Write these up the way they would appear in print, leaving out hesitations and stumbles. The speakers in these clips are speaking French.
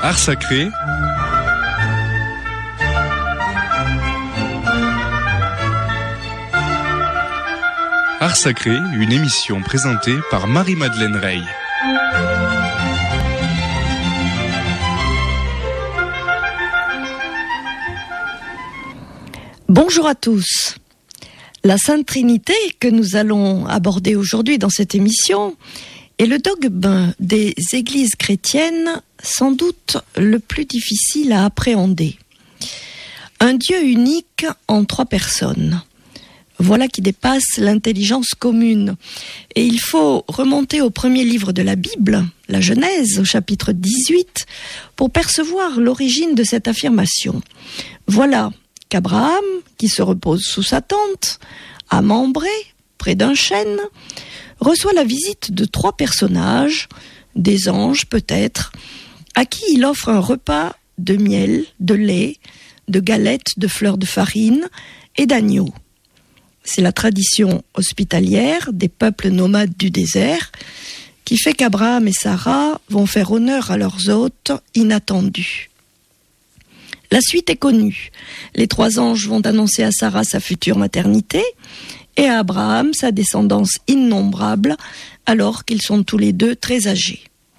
Art sacré. Art sacré, une émission présentée par Marie-Madeleine Rey. Bonjour à tous. La Sainte Trinité que nous allons aborder aujourd'hui dans cette émission est le dogme des églises chrétiennes sans doute le plus difficile à appréhender. Un Dieu unique en trois personnes. Voilà qui dépasse l'intelligence commune. Et il faut remonter au premier livre de la Bible, la Genèse, au chapitre 18, pour percevoir l'origine de cette affirmation. Voilà qu'Abraham, qui se repose sous sa tente, à Mambré, près d'un chêne, reçoit la visite de trois personnages, des anges peut-être, à qui il offre un repas de miel, de lait, de galettes, de fleurs de farine et d'agneaux. C'est la tradition hospitalière des peuples nomades du désert qui fait qu'Abraham et Sarah vont faire honneur à leurs hôtes inattendus. La suite est connue. Les trois anges vont annoncer à Sarah sa future maternité et à Abraham sa descendance innombrable alors qu'ils sont tous les deux très âgés.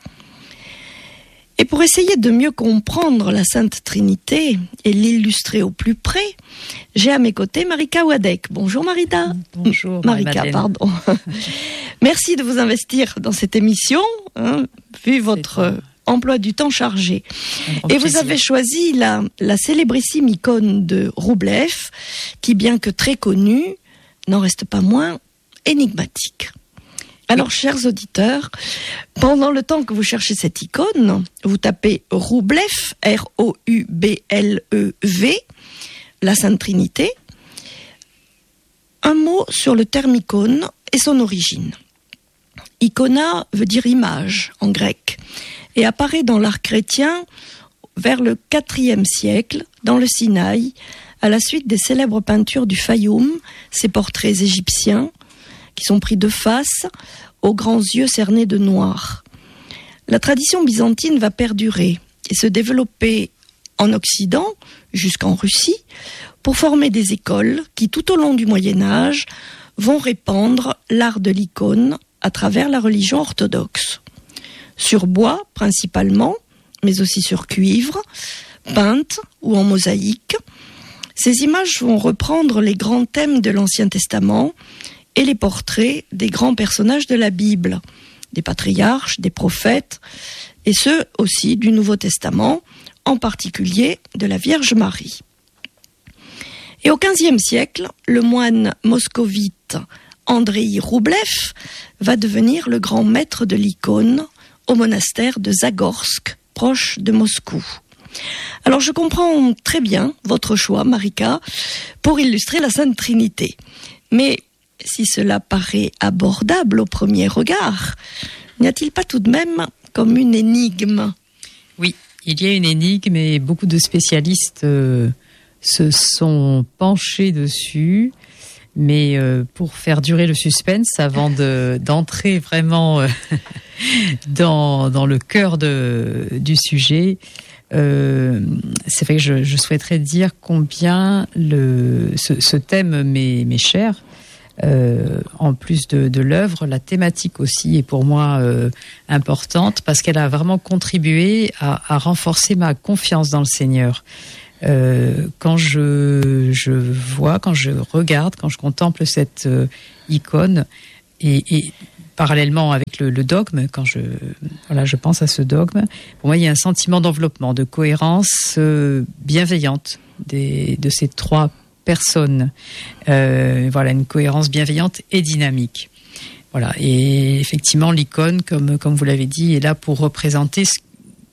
Et pour essayer de mieux comprendre la Sainte Trinité et l'illustrer au plus près, j'ai à mes côtés Marika Wadek. Bonjour Marita. Bonjour Marika, pardon. Merci de vous investir dans cette émission, vu votre emploi du temps chargé. Et vous avez choisi la célébrissime icône de Roublev, qui bien que très connue, n'en reste pas moins énigmatique. Alors, chers auditeurs, pendant le temps que vous cherchez cette icône, vous tapez Roublev, R-O-U-B-L-E-V, la Sainte Trinité, un mot sur le terme icône et son origine. Icona veut dire image en grec et apparaît dans l'art chrétien vers le IVe siècle, dans le Sinaï, à la suite des célèbres peintures du Fayoum, ces portraits égyptiens, qui sont pris de face, aux grands yeux cernés de noir. La tradition byzantine va perdurer et se développer en Occident, jusqu'en Russie, pour former des écoles qui, tout au long du Moyen-Âge, vont répandre l'art de l'icône à travers la religion orthodoxe. Sur bois, principalement, mais aussi sur cuivre, peintes ou en mosaïque, ces images vont reprendre les grands thèmes de l'Ancien Testament et les portraits des grands personnages de la Bible, des patriarches, des prophètes, et ceux aussi du Nouveau Testament, en particulier de la Vierge Marie. Et au XVe siècle, le moine moscovite Andreï Roublev va devenir le grand maître de l'icône au monastère de Zagorsk, proche de Moscou. Alors je comprends très bien votre choix, Marika, pour illustrer la Sainte Trinité. Mais si cela paraît abordable au premier regard, n'y a-t-il pas tout de même comme une énigme ? Oui, il y a une énigme et beaucoup de spécialistes se sont penchés dessus. Mais pour faire durer le suspense, avant d'entrer vraiment dans le cœur du sujet, c'est vrai que je souhaiterais dire combien ce thème m'est cher. En plus de l'œuvre, la thématique aussi est pour moi importante parce qu'elle a vraiment contribué à renforcer ma confiance dans le Seigneur. Quand je vois, quand je regarde, quand je contemple cette icône et parallèlement avec le dogme, quand je pense à ce dogme, pour moi il y a un sentiment d'enveloppement, de cohérence bienveillante de ces trois personnes. Une cohérence bienveillante et dynamique. Voilà. Et effectivement, l'icône, comme vous l'avez dit, est là pour représenter ce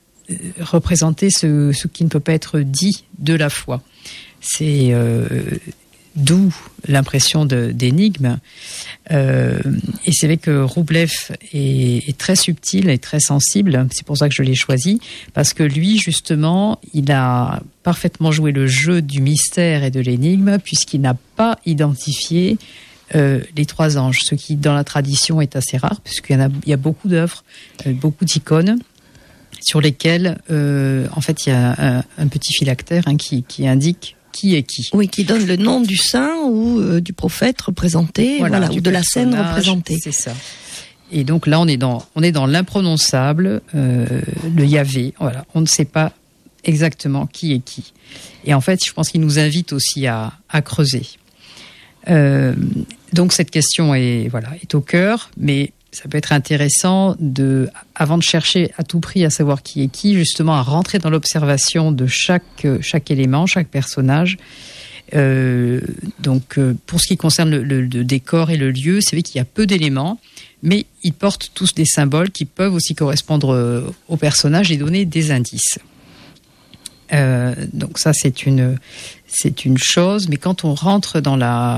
qui ne peut pas être dit de la foi. C'est d'où l'impression d'énigme. Et c'est vrai que Roublev est très subtil et très sensible. C'est pour ça que je l'ai choisi, parce que lui, justement, il a parfaitement joué le jeu du mystère et de l'énigme, puisqu'il n'a pas identifié les trois anges, ce qui dans la tradition est assez rare, puisqu'il y a beaucoup d'œuvres, beaucoup d'icônes. sur lesquels, en fait, il y a un petit phylactère qui indique qui est qui. Oui, qui donne le nom du saint ou du prophète représenté, ou de la scène représentée. C'est ça. Et donc là, on est dans l'imprononçable, le Yahvé. Voilà, on ne sait pas exactement qui est qui. Et en fait, je pense qu'il nous invite aussi à creuser. Donc cette question est au cœur, mais ça peut être intéressant avant de chercher à tout prix à savoir qui est qui, justement à rentrer dans l'observation de chaque élément, chaque personnage. Donc pour ce qui concerne le décor et le lieu, c'est vrai qu'il y a peu d'éléments, mais ils portent tous des symboles qui peuvent aussi correspondre aux personnages et donner des indices. Donc ça c'est une chose, mais quand on rentre dans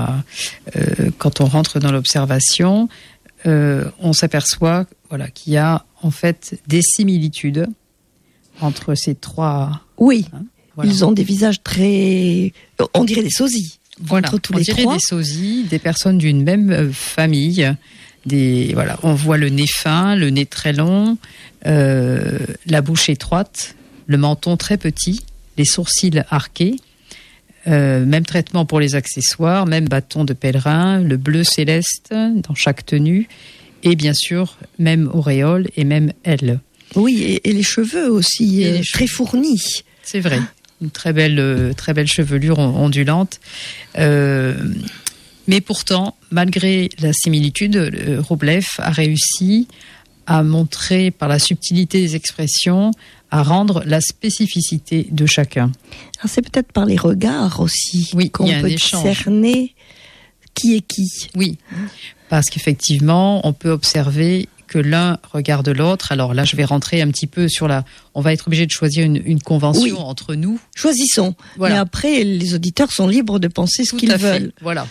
l'observation, on s'aperçoit qu'il y a en fait des similitudes entre ces trois. Oui, ils ont des visages très, on dirait des sosies. Entre tous les trois. On dirait des sosies, des personnes d'une même famille. On voit le nez fin, le nez très long, la bouche étroite, le menton très petit, les sourcils arqués. Même traitement pour les accessoires, même bâton de pèlerin, le bleu céleste dans chaque tenue, et bien sûr, même auréole et même aile. Oui, et les cheveux aussi, très fournis. C'est vrai, une très belle chevelure ondulante. Mais pourtant, malgré la similitude, Roblev a réussi à montrer par la subtilité des expressions, à rendre la spécificité de chacun. Alors c'est peut-être par les regards aussi qu'on peut discerner qui est qui. Oui, parce qu'effectivement, on peut observer que l'un regarde l'autre. Alors là, je vais rentrer un petit peu sur on va être obligé de choisir une convention entre nous. Choisissons. Voilà. Et après, les auditeurs sont libres de penser ce qu'ils veulent. Voilà.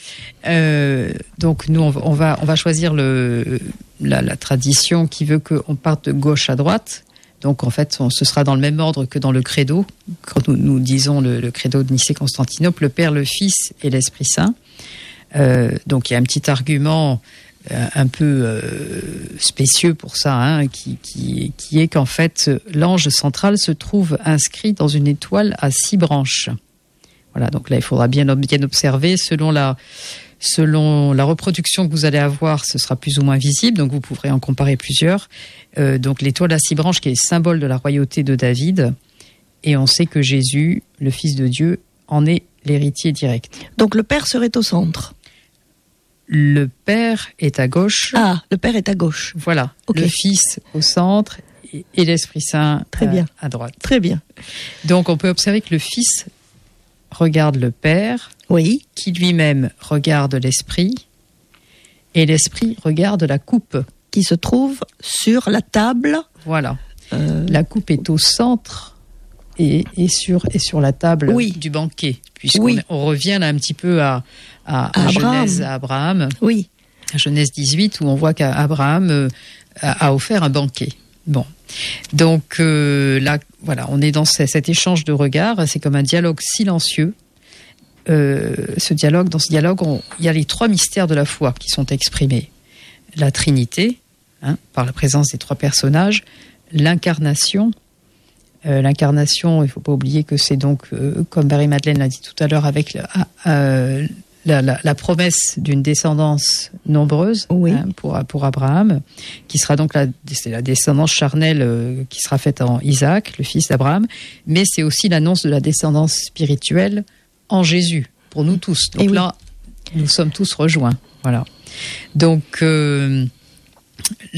Donc nous, on va choisir la tradition qui veut qu'on parte de gauche à droite. Donc en fait, ce sera dans le même ordre que dans le credo. Quand nous disons le credo de Nicée-Constantinople, le Père, le Fils et l'Esprit Saint. Donc il y a un petit argument un peu spécieux pour ça, qui est qu'en fait l'ange central se trouve inscrit dans une étoile à 6 branches. Voilà, donc là il faudra bien observer selon la reproduction que vous allez avoir, ce sera plus ou moins visible, donc vous pourrez en comparer plusieurs. Donc l'étoile à 6 branches qui est symbole de la royauté de David, et on sait que Jésus, le Fils de Dieu, en est l'héritier direct. Donc le Père serait au centre. Le Père est à gauche. Ah, le Père est à gauche. Voilà, okay. Le Fils au centre et l'Esprit Saint à droite. Très bien. Donc on peut observer que le Fils regarde le Père, qui lui-même regarde l'Esprit, et l'Esprit regarde la coupe. Qui se trouve sur la table. Voilà. La coupe est au centre et sur la table du banquet, puisqu'on revient là un petit peu à Genèse, à Abraham. Oui. À Genèse 18, où on voit qu'Abraham a offert un banquet. Bon. Donc là, on est dans cet échange de regards. C'est comme un dialogue silencieux. Dans ce dialogue, il y a les 3 mystères de la foi qui sont exprimés. La Trinité, par la présence des 3 personnages, l'incarnation. L'incarnation, il ne faut pas oublier que c'est donc, comme Marie-Madeleine l'a dit tout à l'heure, avec la promesse d'une descendance nombreuse pour Abraham, qui sera donc c'est la descendance charnelle qui sera faite en Isaac, le fils d'Abraham, mais c'est aussi l'annonce de la descendance spirituelle en Jésus, pour nous tous. Donc là, nous sommes tous rejoints. Voilà. Donc